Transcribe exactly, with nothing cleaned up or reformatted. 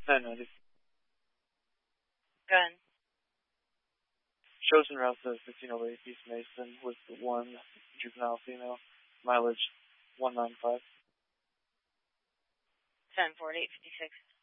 nine ninety. Gun. Shows and routes of fifteen oh eight East Mason with one juvenile female. Mileage one nine five. ten forty-eight fifty-six.